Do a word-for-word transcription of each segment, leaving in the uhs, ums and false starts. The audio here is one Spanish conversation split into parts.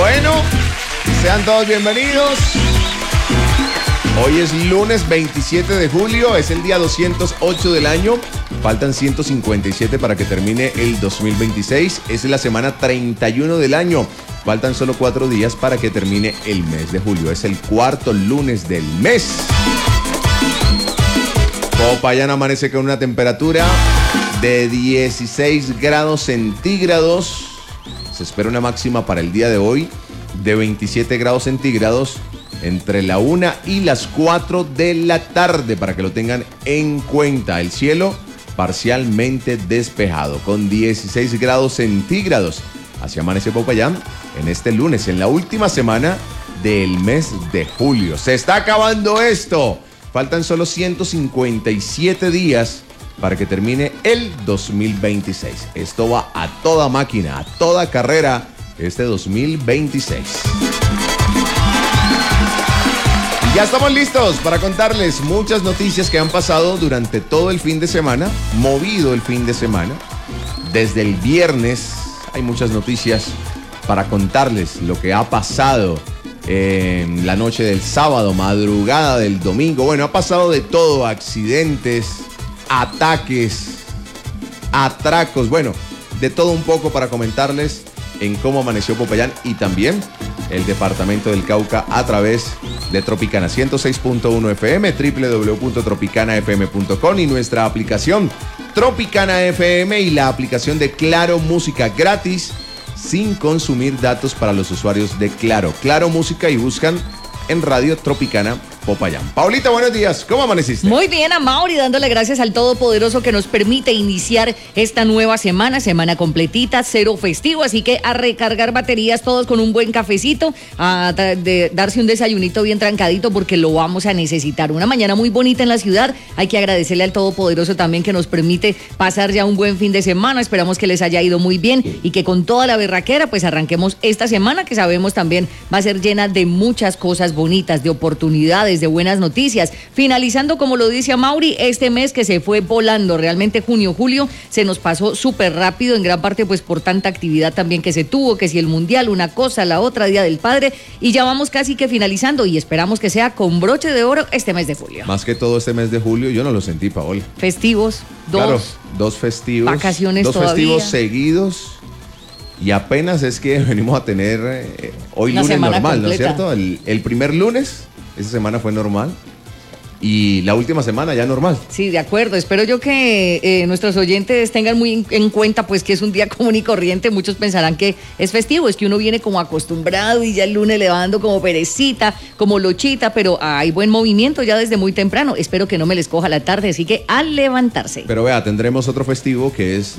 Bueno, sean todos bienvenidos. Hoy es lunes veintisiete de julio, es el día doscientos ocho del año. Faltan ciento cincuenta y siete para que termine el dos mil veintiséis. Es la semana treinta y uno del año. Faltan solo cuatro días para que termine el mes de julio. Es el cuarto lunes del mes. Popayán amanece con una temperatura de dieciséis grados centígrados. Se espera una máxima para el día de hoy de veintisiete grados centígrados entre la una y las cuatro de la tarde, para que lo tengan en cuenta. El cielo parcialmente despejado con dieciséis grados centígrados. Así amanece Popayán en este lunes, en la última semana del mes de julio. Se está acabando esto. Faltan solo ciento cincuenta y siete días para que termine el dos mil veintiséis. Esto va a toda máquina, a toda carrera, este dos mil veintiséis. Y ya estamos listos para contarles muchas noticias que han pasado durante todo el fin de semana, movido el fin de semana. Desde el viernes hay muchas noticias para contarles lo que ha pasado en la noche del sábado, madrugada del domingo. Bueno, ha pasado de todo: accidentes, ataques, atracos, bueno, de todo un poco para comentarles en cómo amaneció Popayán y también el departamento del Cauca a través de Tropicana ciento seis punto uno F M, doble u doble u doble u punto tropicana f m punto com y nuestra aplicación Tropicana F M y la aplicación de Claro Música gratis, sin consumir datos para los usuarios de Claro. Claro Música, y buscan en Radio Tropicana Popayán. Paulita, buenos días. ¿Cómo amaneciste? Muy bien, Amaury, dándole gracias al Todopoderoso que nos permite iniciar esta nueva semana, semana completita, cero festivo, así que a recargar baterías todos con un buen cafecito, a de darse un desayunito bien trancadito porque lo vamos a necesitar. Una mañana muy bonita en la ciudad. Hay que agradecerle al Todopoderoso también que nos permite pasar ya un buen fin de semana. Esperamos que les haya ido muy bien y que con toda la berraquera pues arranquemos esta semana, que sabemos también va a ser llena de muchas cosas bonitas, de oportunidades, de buenas noticias. Finalizando, como lo dice Amaury, este mes que se fue volando, realmente junio, julio, se nos pasó súper rápido, en gran parte pues por tanta actividad también que se tuvo, que si el mundial, una cosa, la otra, Día del Padre, y ya vamos casi que finalizando y esperamos que sea con broche de oro este mes de julio. Más que todo este mes de julio, yo no lo sentí, Paola. Festivos, dos. Claro, dos festivos. Vacaciones Dos todavía. festivos seguidos. Y apenas es que venimos a tener eh, hoy Una lunes semana normal, completa. ¿no es cierto? El, el primer lunes, esa semana fue normal. Y la última semana ya normal. Sí, de acuerdo. Espero yo que eh, nuestros oyentes tengan muy en, en cuenta pues que es un día común y corriente. Muchos pensarán que es festivo, es que uno viene como acostumbrado y ya el lunes le va dando como perecita, como lochita, pero hay buen movimiento ya desde muy temprano. Espero que no me les coja la tarde, así que al levantarse. Pero vea, tendremos otro festivo que es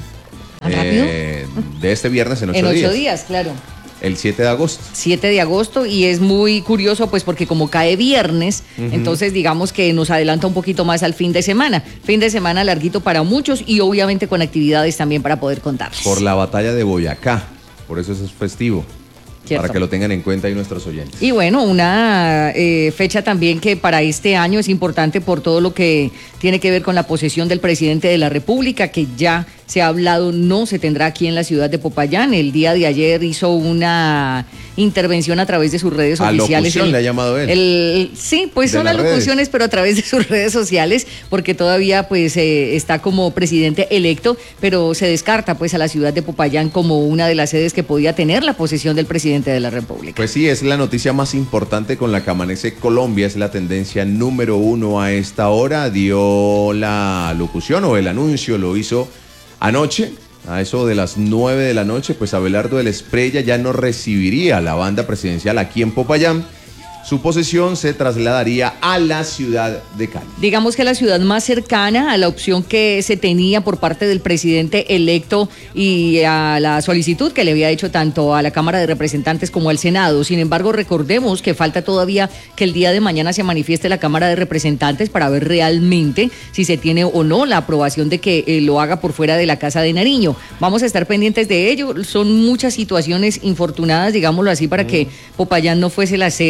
eh, de este viernes en ocho días. En días. ocho días, claro. El siete de agosto. siete de agosto, y es muy curioso pues porque como cae viernes, uh-huh. entonces digamos que nos adelanta un poquito más al fin de semana. Fin de semana larguito para muchos y obviamente con actividades también para poder contarles. Por la batalla de Boyacá, por eso eso es festivo. Cierto. Para que lo tengan en cuenta ahí nuestros oyentes. Y bueno, una eh, fecha también que para este año es importante por todo lo que tiene que ver con la posesión del presidente de la República, que ya se ha hablado, no se tendrá aquí en la ciudad de Popayán. El día de ayer hizo una intervención a través de sus redes a oficiales. Locución el, le ha llamado él. El, sí, pues de son alocuciones, redes. Pero a través de sus redes sociales, porque todavía pues eh, está como presidente electo, pero se descarta pues a la ciudad de Popayán como una de las sedes que podía tener la posesión del presidente de la República. Pues sí, es la noticia más importante con la que amanece Colombia, es la tendencia número uno a esta hora. Dio la locución o el anuncio, lo hizo anoche, a eso de las nueve de la noche, pues Abelardo del Espriella ya no recibiría a la banda presidencial aquí en Popayán. Su posesión se trasladaría a la ciudad de Cali. Digamos que la ciudad más cercana a la opción que se tenía por parte del presidente electo y a la solicitud que le había hecho tanto a la Cámara de Representantes como al Senado. Sin embargo, recordemos que falta todavía que el día de mañana se manifieste la Cámara de Representantes para ver realmente si se tiene o no la aprobación de que eh, lo haga por fuera de la Casa de Nariño. Vamos a estar pendientes de ello. Son muchas situaciones infortunadas, digámoslo así, para mm. que Popayán no fuese la sede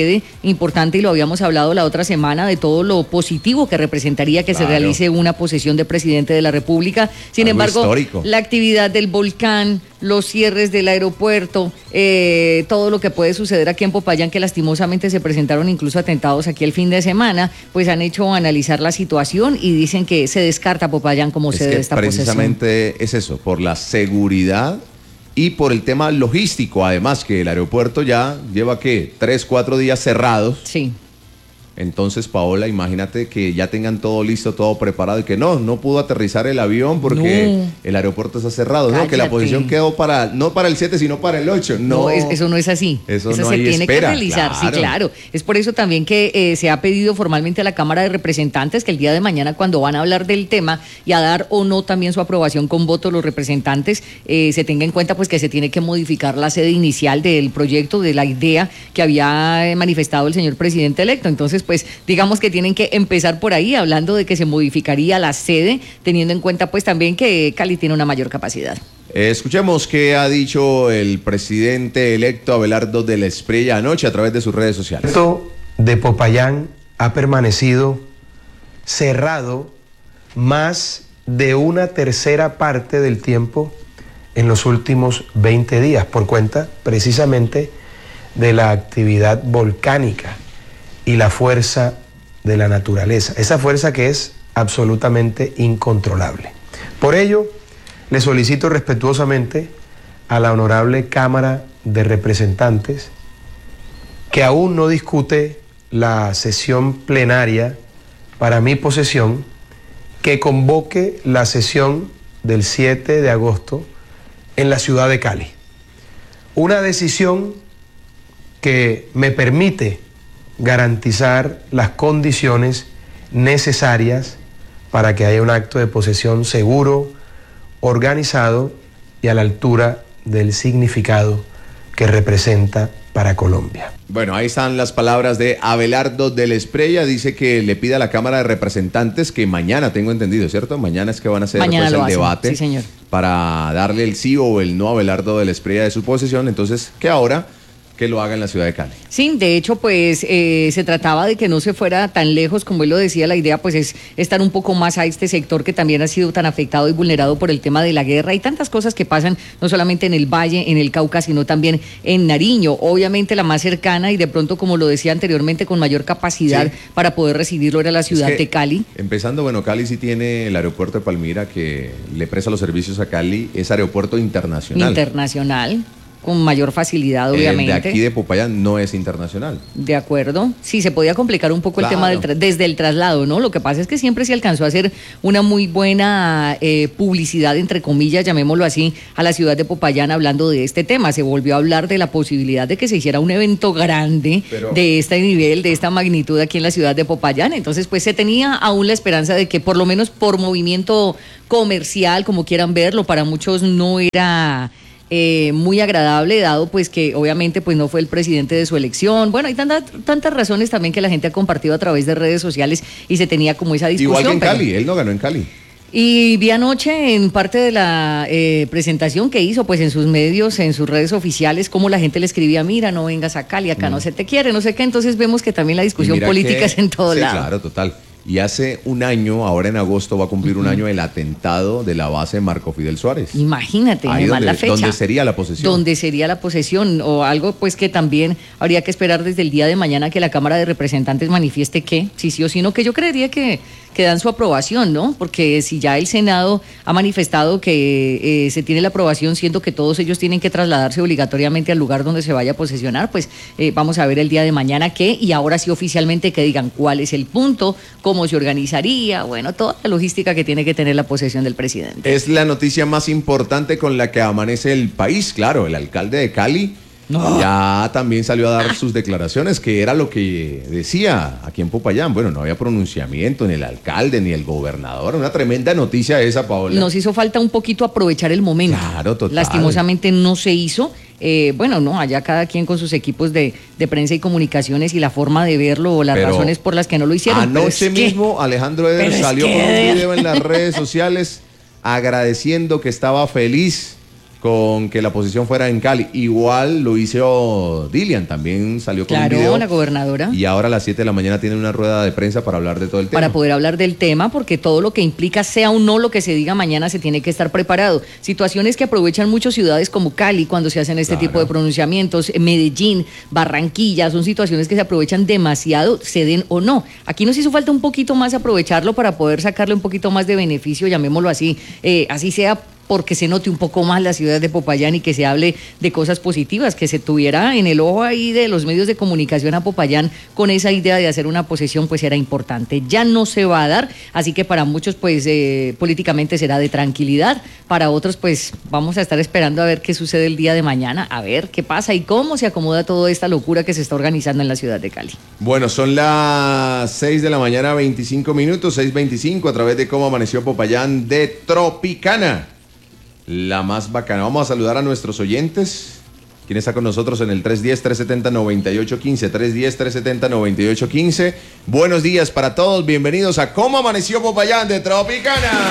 importante y lo habíamos hablado la otra semana de todo lo positivo que representaría que claro. se realice una posesión de presidente de la República. Sin Algo embargo, histórico. La actividad del volcán, los cierres del aeropuerto, eh, todo lo que puede suceder aquí en Popayán, que lastimosamente se presentaron incluso atentados aquí el fin de semana, pues han hecho analizar la situación y dicen que se descarta Popayán como es sede que de esta precisamente posesión. Es eso, por la seguridad y por el tema logístico, además que el aeropuerto ya lleva, ¿qué? Tres, cuatro días cerrados. Sí. Entonces, Paola, imagínate que ya tengan todo listo, todo preparado y que no, no pudo aterrizar el avión porque no. el aeropuerto está cerrado. Cállate. No, que la posición quedó para, no para el siete, sino para el ocho. No, no es, eso no es así. Eso, eso no se hay tiene espera. que realizar, claro. sí, claro. Es por eso también que eh, se ha pedido formalmente a la Cámara de Representantes que el día de mañana, cuando van a hablar del tema y a dar o no también su aprobación con voto los representantes, eh, se tenga en cuenta pues que se tiene que modificar la sede inicial del proyecto, de la idea que había manifestado el señor presidente electo. Entonces, pues, digamos que que tienen que empezar por ahí, hablando de que se modificaría la sede, teniendo en cuenta pues también que Cali tiene una mayor capacidad. Eh, escuchemos qué ha dicho el presidente electo Abelardo de la Espriella anoche a través de sus redes sociales. El aeropuerto de Popayán ha permanecido cerrado más de una tercera parte del tiempo en los últimos veinte días, por cuenta precisamente de la actividad volcánica y la fuerza de la naturaleza, esa fuerza que es absolutamente incontrolable. Por ello, le solicito respetuosamente a la honorable Cámara de Representantes, que aún no discute la sesión plenaria para mi posesión, que convoque la sesión del siete de agosto en la ciudad de Cali. Una decisión que me permite garantizar las condiciones necesarias para que haya un acto de posesión seguro, organizado y a la altura del significado que representa para Colombia. Bueno, ahí están las palabras de Abelardo de la Espriella. Dice que le pide a la Cámara de Representantes que mañana, tengo entendido, ¿cierto? Mañana es que van a hacer pues, el hacen. debate sí, señor. para darle el sí o el no a Abelardo de la Espriella de su posesión. Entonces, que ahora que lo haga en la ciudad de Cali. Sí, de hecho, pues eh, se trataba de que no se fuera tan lejos, como él lo decía, la idea pues es estar un poco más a este sector que también ha sido tan afectado y vulnerado por el tema de la guerra y tantas cosas que pasan, no solamente en el Valle, en el Cauca, sino también en Nariño, obviamente la más cercana y de pronto, como lo decía anteriormente, con mayor capacidad sí. para poder recibirlo era la ciudad es que, de Cali. Empezando, bueno, Cali sí tiene el aeropuerto de Palmira que le presta los servicios a Cali, es aeropuerto internacional. Internacional. Con mayor facilidad, obviamente. El de aquí de Popayán no es internacional. De acuerdo. Sí, se podía complicar un poco claro. el tema del tra- desde el traslado, ¿no? Lo que pasa es que siempre se alcanzó a hacer una muy buena eh, publicidad, entre comillas, llamémoslo así, a la ciudad de Popayán hablando de este tema. Se volvió a hablar de la posibilidad de que se hiciera un evento grande Pero... de este nivel, de esta magnitud aquí en la ciudad de Popayán. Entonces, pues se tenía aún la esperanza de que por lo menos por movimiento comercial, como quieran verlo, para muchos no era... Eh, muy agradable, dado pues que obviamente pues no fue el presidente de su elección. Bueno, hay tantas, tantas razones también que la gente ha compartido a través de redes sociales y se tenía como esa discusión. Igual que en pero... Cali, él no ganó en Cali. Y vi anoche en parte de la eh, presentación que hizo, pues en sus medios, en sus redes oficiales, cómo la gente le escribía, mira, no vengas a Cali, acá mm. no se te quiere, no sé qué. Entonces vemos que también la discusión política que... es en todo sí, lado. Claro, total. Y hace un año, ahora en agosto va a cumplir uh-huh. un año el atentado de la base Marco Fidel Suárez. Imagínate, ahí además donde, la fecha. ¿Dónde sería la posesión? ¿Dónde sería la posesión? O algo pues que también habría que esperar desde el día de mañana que la Cámara de Representantes manifieste que, si sí o sí no, que yo creería que, que dan su aprobación, ¿no? Porque si ya el Senado ha manifestado que eh, se tiene la aprobación, siendo que todos ellos tienen que trasladarse obligatoriamente al lugar donde se vaya a posesionar, pues eh, vamos a ver el día de mañana qué, y ahora sí oficialmente que digan cuál es el punto, cómo se organizaría, bueno, toda la logística que tiene que tener la posesión del presidente. Es la noticia más importante con la que amanece el país, claro, el alcalde de Cali no. ya también salió a dar sus declaraciones, que era lo que decía aquí en Popayán. Bueno, no había pronunciamiento, ni el alcalde, ni el gobernador. Una tremenda noticia esa, Paola. Nos hizo falta un poquito aprovechar el momento. Claro, total. Lastimosamente no se hizo. Eh, bueno, no, allá cada quien con sus equipos de, de prensa y comunicaciones y la forma de verlo o las pero razones por las que no lo hicieron. Anoche mismo que, Alejandro Eder salió con un video en las redes sociales agradeciendo que estaba feliz con que la posición fuera en Cali. Igual lo hizo Dilian, también salió con claro, un video. la gobernadora. Y ahora a las siete de la mañana tiene una rueda de prensa para hablar de todo el tema. Para poder hablar del tema, porque todo lo que implica, sea o no lo que se diga mañana, se tiene que estar preparado. Situaciones que aprovechan muchas ciudades como Cali cuando se hacen este Claro. tipo de pronunciamientos, Medellín, Barranquilla, son situaciones que se aprovechan demasiado, se den o no. Aquí nos hizo falta un poquito más aprovecharlo para poder sacarle un poquito más de beneficio, llamémoslo así, eh, así sea porque se note un poco más la ciudad de Popayán y que se hable de cosas positivas, que se tuviera en el ojo ahí de los medios de comunicación a Popayán con esa idea de hacer una posesión, pues era importante. Ya no se va a dar, así que para muchos pues eh, políticamente será de tranquilidad, para otros pues vamos a estar esperando a ver qué sucede el día de mañana, a ver qué pasa y cómo se acomoda toda esta locura que se está organizando en la ciudad de Cali. Bueno, son las seis de la mañana, veinticinco minutos, seis veinticinco, a través de Cómo Amaneció Popayán de Tropicana. La más bacana. Vamos a saludar a nuestros oyentes. ¿Quién está con nosotros en el tres uno cero, tres siete cero, nueve ocho uno cinco? tres uno cero, tres siete cero, nueve ocho uno cinco. Buenos días para todos. Bienvenidos a Cómo Amaneció Popayán de Tropicana.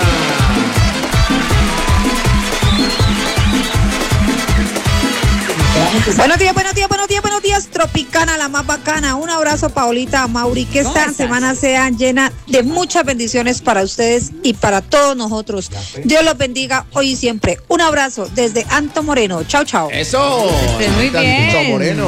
Buenos días, buenos días, buenos días, buenos días, Tropicana, la más bacana. Un abrazo, Paolita, Mauri, que esta semana sea llena de muchas bendiciones para ustedes y para todos nosotros. Dios los bendiga hoy y siempre. Un abrazo desde Anto Moreno. Chao, chao. Eso. Esté muy bien. Tantito Moreno.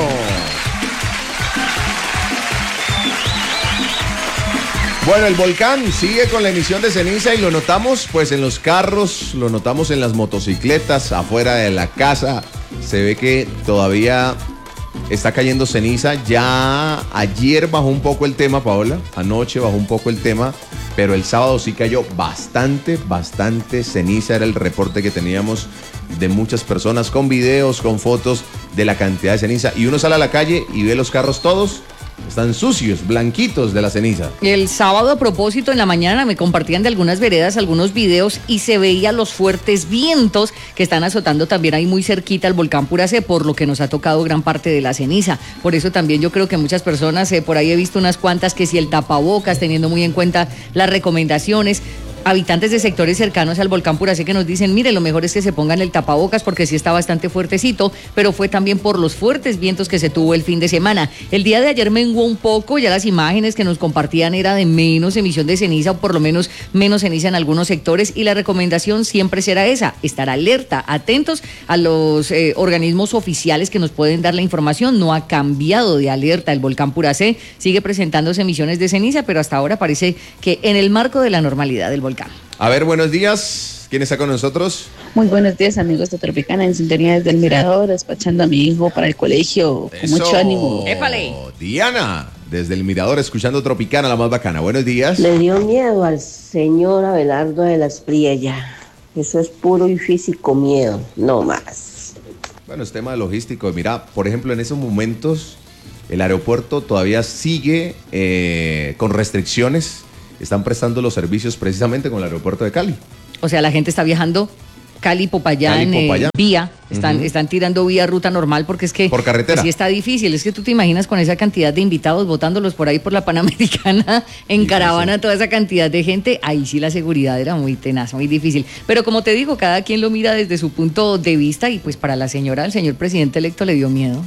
Bueno, el volcán sigue con la emisión de ceniza y lo notamos pues en los carros, lo notamos en las motocicletas, afuera de la casa. Se ve que todavía está cayendo ceniza. Ya ayer bajó un poco el tema, Paola. Anoche bajó un poco el tema, pero el sábado sí cayó bastante, bastante ceniza. Era el reporte que teníamos de muchas personas con videos, con fotos de la cantidad de ceniza. Y uno sale a la calle y ve los carros todos. Están sucios, blanquitos de la ceniza. El sábado, a propósito, en la mañana me compartían de algunas veredas algunos videos y se veía los fuertes vientos que están azotando también ahí muy cerquita al volcán Puracé, por lo que nos ha tocado gran parte de la ceniza. Por eso también yo creo que muchas personas, eh, por ahí he visto unas cuantas que si el tapabocas, teniendo muy en cuenta las recomendaciones. Habitantes de sectores cercanos al volcán Puracé que nos dicen, mire, lo mejor es que se pongan el tapabocas porque sí está bastante fuertecito, pero fue también por los fuertes vientos que se tuvo el fin de semana. El día de ayer menguó un poco, ya las imágenes que nos compartían era de menos emisión de ceniza o por lo menos menos ceniza en algunos sectores y la recomendación siempre será esa, estar alerta, atentos a los eh, organismos oficiales que nos pueden dar la información. No ha cambiado de alerta el volcán Puracé, sigue presentándose emisiones de ceniza, pero hasta ahora parece que en el marco de la normalidad del volcán. A ver, buenos días. ¿Quién está con nosotros? Muy buenos días, amigos de Tropicana, en sintonía desde el Mirador, despachando a mi hijo para el colegio con Eso. mucho ánimo. ¡Épale! Diana, desde el Mirador, escuchando Tropicana, la más bacana. Buenos días. Le dio miedo al señor Abelardo de la Espriella. Eso es puro y físico miedo, no más. Bueno, es tema logístico. Mira, por ejemplo, en esos momentos el aeropuerto todavía sigue eh, con restricciones. Están prestando los servicios precisamente con el aeropuerto de Cali. O sea, la gente está viajando Cali-Popayán, Cali, Popayán. eh, vía, están, Uh-huh. están tirando vía ruta normal porque es que Por carretera. sí está difícil. Es que tú te imaginas con esa cantidad de invitados botándolos por ahí por la Panamericana, en Difícil. caravana, toda esa cantidad de gente, ahí sí la seguridad era muy tenaz, muy difícil. Pero como te digo, cada quien lo mira desde su punto de vista y pues para la señora, el señor presidente electo le dio miedo.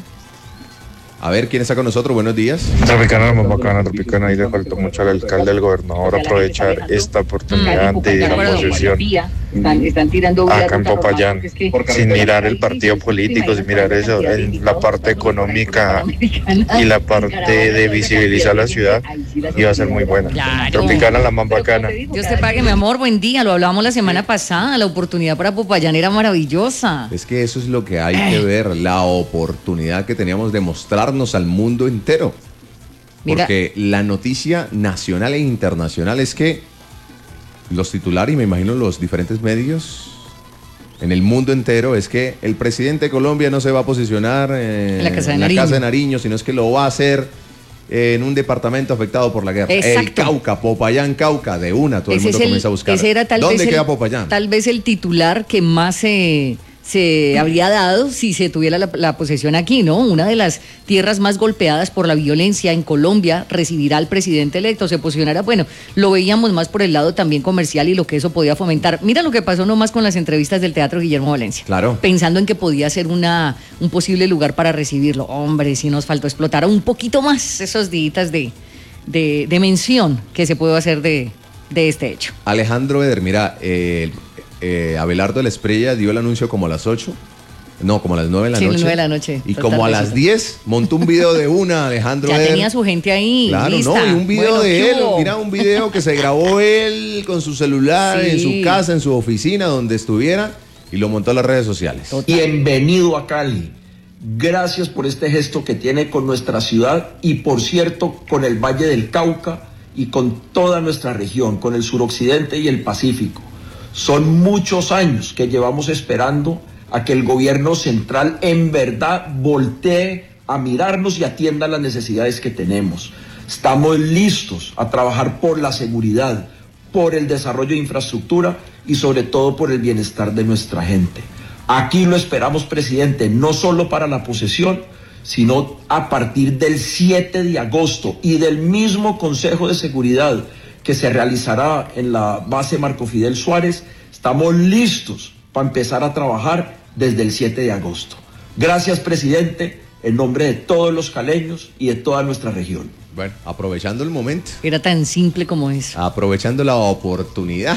A ver, ¿quién está con nosotros? Buenos días. Tropicana, la más bacana, Tropicana, y le faltó mucho al alcalde, al gobernador, aprovechar esta oportunidad de la posesión Están, están tirando vía acá en ruta normal Popayán, porque es que- sin mirar el partido político, sin mirar eso, en la parte económica y la parte de visibilizar la ciudad, iba a ser muy buena. Claro. Tropicana, la más bacana. Dios te pague, mi amor, buen día. Lo hablábamos la semana pasada. La oportunidad para Popayán era maravillosa. Es que eso es lo que hay que ver, la oportunidad que teníamos de mostrarnos al mundo entero. Mira. Porque la noticia nacional e internacional es que los titulares, y me imagino los diferentes medios en el mundo entero, es que el presidente de Colombia no se va a posicionar eh, En la Casa de en la Nariño. Casa de Nariño, sino es que lo va a hacer en un departamento afectado por la guerra. Exacto. El Cauca, Popayán, Cauca, de una, todo el Ese mundo es el- comienza a buscar. ese era tal ¿Dónde vez queda el, Popayán? Tal vez el titular que más se, se habría dado si se tuviera la, la posesión aquí, ¿no? Una de las tierras más golpeadas por la violencia en Colombia recibirá al presidente electo, se posicionará, bueno, lo veíamos más por el lado también comercial y lo que eso podía fomentar. Mira lo que pasó nomás con las entrevistas del Teatro Guillermo Valencia. Claro. Pensando en que podía ser una, un posible lugar para recibirlo. Hombre, si nos faltó explotar un poquito más esos días de, de, de mención que se puede hacer de, de este hecho. Alejandro Eder, mira, eh, eh, Abelardo de la Espriella dio el anuncio como a las ocho. No, como a las nueve de la sí, noche. nueve de la noche. Y como a las diez montó un video de una, Alejandro Ya Eder. tenía su gente ahí. Claro, lista. no, y un video Bueno, de ¿qué él. hubo? Mira, un video que se grabó él con su celular, Sí. en su casa, en su oficina, donde estuviera, y lo montó a las redes sociales. Bienvenido a Cali. Gracias por este gesto que tiene con nuestra ciudad y, por cierto, con el Valle del Cauca y con toda nuestra región, con el suroccidente y el Pacífico. Son muchos años que llevamos esperando a que el gobierno central en verdad voltee a mirarnos y atienda las necesidades que tenemos. Estamos listos a trabajar por la seguridad, por el desarrollo de infraestructura y sobre todo por el bienestar de nuestra gente. Aquí lo esperamos, presidente, no solo para la posesión, sino a partir del siete de agosto y del mismo Consejo de Seguridad que se realizará en la base Marco Fidel Suárez. Estamos listos para empezar a trabajar desde el siete de agosto. Gracias, presidente, en nombre de todos los caleños y de toda nuestra región. Bueno, aprovechando el momento. Era tan simple como eso. Aprovechando la oportunidad.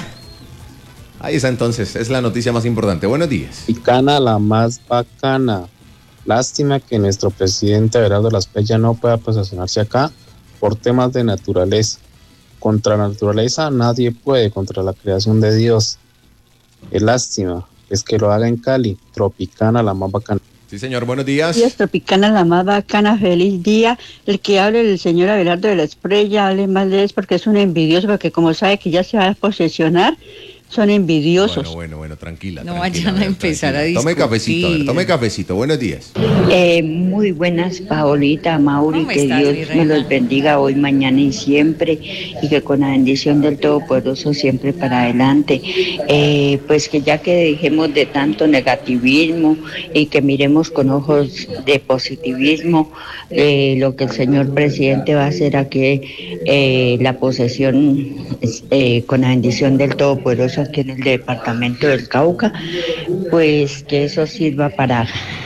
Ahí está entonces, es la noticia más importante. Buenos días. Tropicana la más bacana. Lástima que nuestro presidente Abelardo de la Espriella no pueda posicionarse acá por temas de naturaleza. Contra la naturaleza nadie puede, contra la creación de Dios. Es lástima, es que lo haga en Cali. Tropicana la más bacana. Sí, señor, buenos días. Días, Tropicana la más bacana, feliz día. El que hable el señor Abelardo de la Espriella, hable mal de él porque es un envidioso, porque como sabe que ya se va a posesionar, son envidiosos. Bueno, bueno, bueno, tranquila. No tranquila, vayan a ver, empezar tranquila. a Tome cafecito, a ver, discutir. tome cafecito. Buenos días. Eh, muy buenas, Paolita, Mauri, ¿Cómo que estás, mi Dios me reina? los bendiga hoy, mañana y siempre, y que con la bendición del Todopoderoso siempre para adelante. Eh, pues que ya que dejemos de tanto negativismo y que miremos con ojos de positivismo eh, lo que el señor presidente va a hacer aquí, eh, la posesión eh, con la bendición del Todopoderoso aquí en el departamento del Cauca, pues que eso sirva para,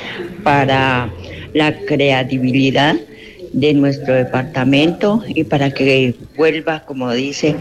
para la creatividad de nuestro departamento y para que vuelva, como dice,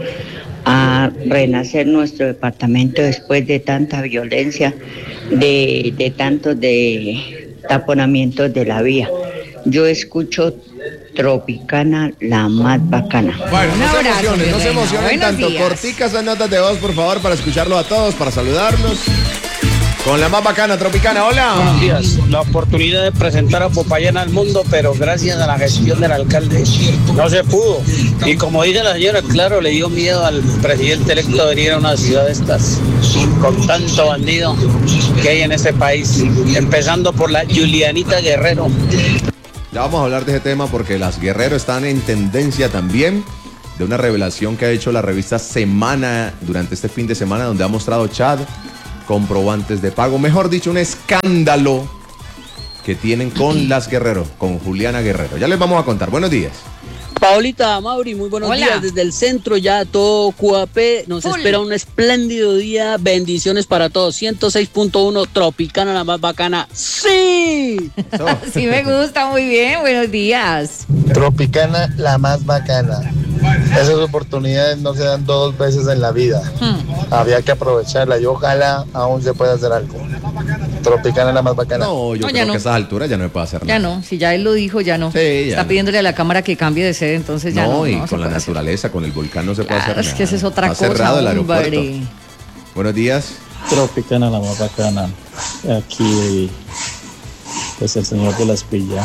a renacer nuestro departamento después de tanta violencia, de, de tantos de taponamientos de la vía. Yo escucho Tropicana la más bacana. Bueno, Un no se abrazo, emocionen, mi no se reina. emocionen Buenos tanto. días. Corticas esas notas de voz, por favor, para escucharlo a todos, para saludarlos. Con la más bacana, Tropicana, hola. Buenos días. La oportunidad de presentar a Popayán al mundo, pero gracias a la gestión del alcalde no se pudo. Y como dice la señora, claro, le dio miedo al presidente electo venir a una ciudad de estas con tanto bandido que hay en este país. Empezando por la Julianita Guerrero. Ya vamos a hablar de ese tema porque las Guerrero están en tendencia también, de una revelación que ha hecho la revista Semana durante este fin de semana, donde ha mostrado Chad comprobantes de pago, mejor dicho, un escándalo que tienen con las Guerrero, con Juliana Guerrero. Ya les vamos a contar. Buenos días. Paolita, Mauri, muy buenos Hola. días desde el centro, ya todo Cuapé, nos Full. espera un espléndido día, bendiciones para todos, ciento seis punto uno, Tropicana la más bacana, ¡sí! Eso. Sí me gusta, muy bien, buenos días. Tropicana la más bacana. Esas oportunidades no se dan dos veces en la vida. Hmm. Había que aprovecharla y ojalá aún se pueda hacer algo. Tropicana la más bacana. No, yo No, ya creo no. que a esas alturas ya no me puede hacer Ya nada. no, si ya él lo dijo, ya no. Sí, ya Está no. pidiéndole a la cámara que cambie de sede, entonces ya no. No, y no se con la puede hacer. naturaleza, con el volcán no se puede Claro, hacer es nada. que esa es otra Está cosa, cerrado el aeropuerto. hombre. Buenos días. Tropicana la más bacana. Aquí, pues el señor de la Espriella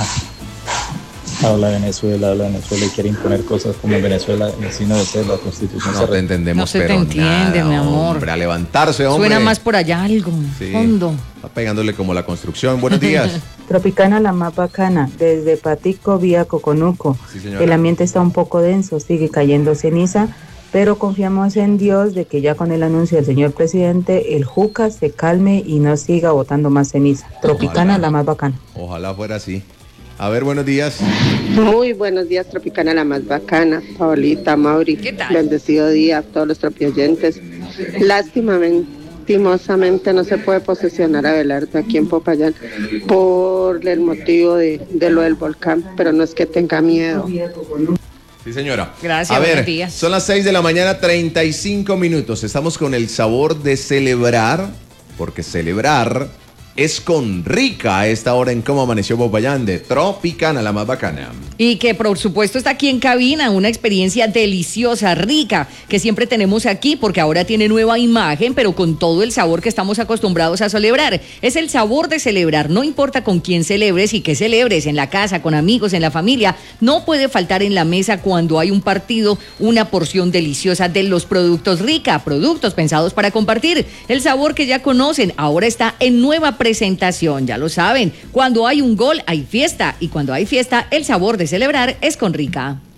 habla de Venezuela, habla de Venezuela y quiere imponer cosas como Venezuela, vecino de ser la constitución. No te entendemos, No se te pero entiende, nada, mi amor. Hombre, a levantarse, hombre. Suena más por allá algo, Sí. fondo. Está pegándole como la construcción. Buenos días. Tropicana la más bacana, desde Patico vía Coconuco. Sí, señora. El ambiente está un poco denso, sigue cayendo ceniza, pero confiamos en Dios de que ya con el anuncio del señor presidente, el Juca se calme y no siga botando más ceniza. Tropicana, Ojalá. la más bacana. Ojalá fuera así. A ver, buenos días. Muy buenos días, Tropicana, la más bacana. Paolita, Mauri, ¿Qué tal? bendecido día a todos los tropioyentes. Lastimosamente no se puede posesionar a Abelardo aquí en Popayán por el motivo de, de lo del volcán, pero no es que tenga miedo. Sí, señora. Gracias, A ver, buenos días. son las seis de la mañana, treinta y cinco minutos. Estamos con el sabor de celebrar, porque celebrar es con rica a esta hora en Cómo Amaneció Popayán de Tropicana, la más bacana. Y que por supuesto está aquí en cabina, una experiencia deliciosa, rica, que siempre tenemos aquí porque ahora tiene nueva imagen, pero con todo el sabor que estamos acostumbrados a celebrar. Es el sabor de celebrar, no importa con quién celebres y qué celebres, en la casa, con amigos, en la familia, no puede faltar en la mesa cuando hay un partido una porción deliciosa de los productos rica, productos pensados para compartir. El sabor que ya conocen ahora está en nueva presentación, ya lo saben, cuando hay un gol hay fiesta y cuando hay fiesta el sabor de celebrar es con rica.